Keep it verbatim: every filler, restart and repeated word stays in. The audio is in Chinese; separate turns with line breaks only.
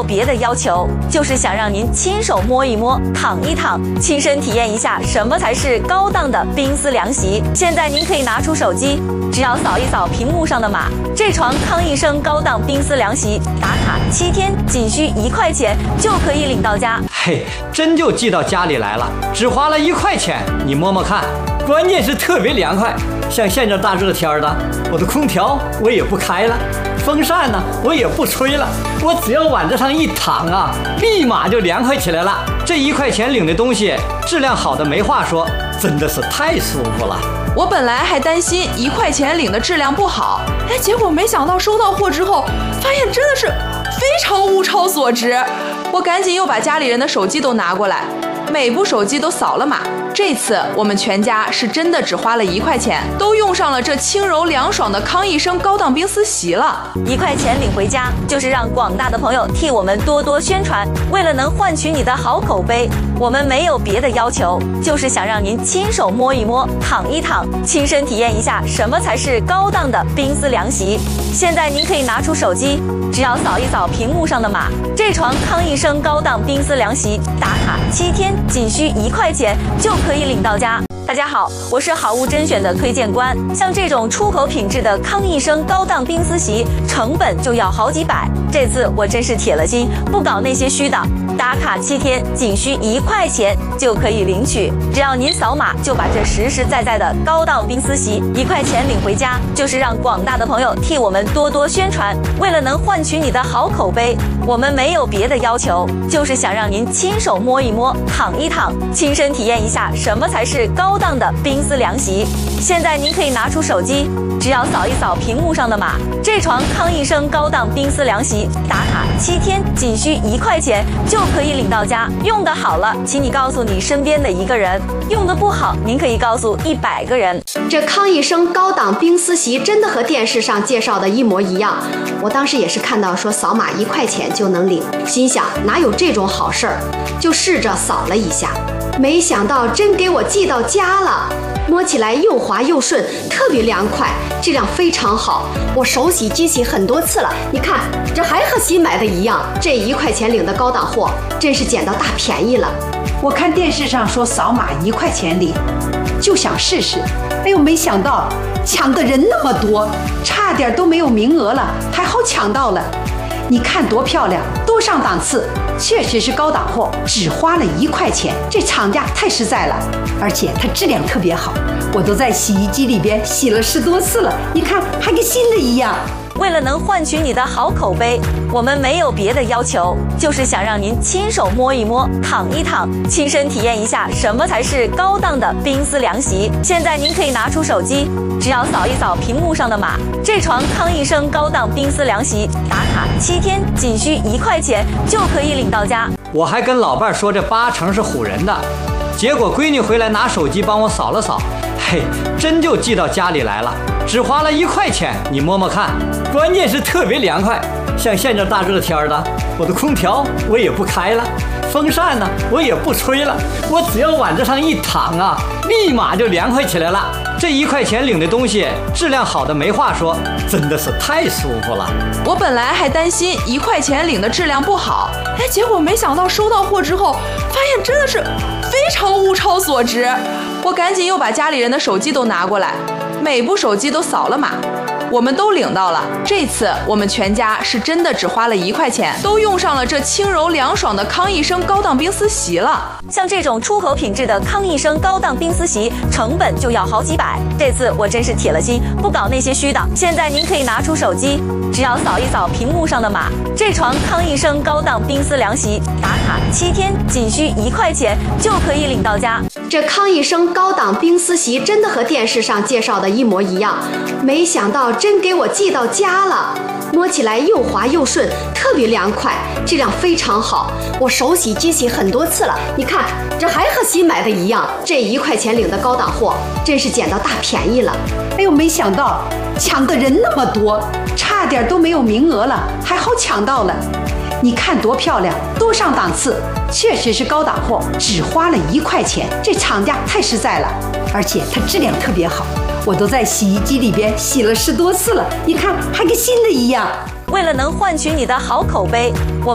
有别的要求，就是想让您亲手摸一摸、躺一躺，亲身体验一下什么才是高档的冰丝凉席。现在您可以拿出手机，只要扫一扫屏幕上的码，这床康一生高档冰丝凉席打卡七天，仅需一块钱就可以领到家。
嘿，真就寄到家里来了，只花了一块钱，你摸摸看。关键是特别凉快，像现在大热天的，我的空调我也不开了，风扇呢我也不吹了，我只要往这上一躺啊，立马就凉快起来了。这一块钱领的东西质量好的没话说，真的是太舒服了。
我本来还担心一块钱领的质量不好，哎，结果没想到收到货之后，发现真的是非常物超所值。我赶紧又把家里人的手机都拿过来，每部手机都扫了码。这次我们全家是真的只花了一块钱，都用上了这轻柔凉爽的康一生高档冰丝席了。
一块钱领回家，就是让广大的朋友替我们多多宣传。为了能换取你的好口碑，我们没有别的要求，就是想让您亲手摸一摸、躺一躺，亲身体验一下什么才是高档的冰丝凉席。现在您可以拿出手机，只要扫一扫屏幕上的码，这床康一生高档冰丝凉席打卡七天，仅需一块钱就可以领到家。大家好，我是好物甄选的推荐官。像这种出口品质的康一生高档冰丝席，成本就要好几百。这次我真是铁了心，不搞那些虚的。打卡七天，仅需一块钱就可以领取。只要您扫码，就把这实实在在的高档冰丝席一块钱领回家，就是让广大的朋友替我们多多宣传。为了能换取你的好口碑，我们没有别的要求，就是想让您亲手摸一摸、躺一躺，亲身体验一下什么才是高档的冰丝凉席。现在您可以拿出手机，只要扫一扫屏幕上的码，这床康一生高档冰丝凉席打卡七天，仅需一块钱就可以领到家。用得好了，请你告诉你身边的一个人；用得不好，您可以告诉一百个人。
这康一生高档冰丝席真的和电视上介绍的一模一样。我当时也是看到说扫码一块钱就能领，心想哪有这种好事儿，就试着扫了一下，没想到真给我寄到家了。摸起来又滑又顺，特别凉快，质量非常好。我手洗机洗很多次了，你看这还和新买的一样。这一块钱领的高档货，真是捡到大便宜了。
我看电视上说扫码一块钱领，就想试试，哎呦，没想到抢的人那么多，差点都没有名额了，还好抢到了。你看多漂亮，多上档次，确实是高档货，只花了一块钱，这厂家太实在了，而且它质量特别好，我都在洗衣机里边洗了十多次了，你看还跟新的一样。
为了能换取你的好口碑，我们没有别的要求，就是想让您亲手摸一摸、躺一躺，亲身体验一下什么才是高档的冰丝凉席。现在您可以拿出手机，只要扫一扫屏幕上的码，这床康一生高档冰丝凉席打卡七天，仅需一块钱就可以领到家。
我还跟老伴说这八成是唬人的，结果闺女回来拿手机帮我扫了扫，嘿，真就寄到家里来了，只花了一块钱，你摸摸看。关键是特别凉快，像现在大热天的，我的空调我也不开了，风扇呢我也不吹了，我只要往这上一躺啊，立马就凉快起来了。这一块钱领的东西质量好的没话说，真的是太舒服了。
我本来还担心一块钱领的质量不好，哎，结果没想到收到货之后，发现真的是非常物超所值。我赶紧又把家里人的手机都拿过来，每部手机都扫了码。我们都领到了。这次我们全家是真的只花了一块钱，都用上了这轻柔凉爽的康一生高档冰丝席了。
像这种出口品质的康一生高档冰丝席，成本就要好几百。这次我真是铁了心，不搞那些虚的。现在您可以拿出手机，只要扫一扫屏幕上的码，这床康一生高档冰丝凉席打卡七天，仅需一块钱就可以领到家。
这康一生高档冰丝席真的和电视上介绍的一模一样，没想到真给我寄到家了。摸起来又滑又顺，特别凉快，质量非常好。我手洗机洗很多次了，你看这还和新买的一样。这一块钱领的高档货，真是捡到大便宜了。
哎呦，没想到抢的人那么多，差点都没有名额了，还好抢到了。你看多漂亮，多上档次，确实是高档货，只花了一块钱，这厂家太实在了，而且它质量特别好，我都在洗衣机里边洗了十多次了，你看还跟新的一样。
为了能换取你的好口碑，我